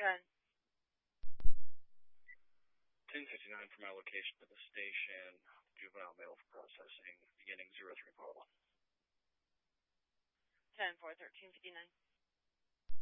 10. 10:59 for my location to the station. Juvenile male for processing. Beginning 0341. 10-4, 13:59.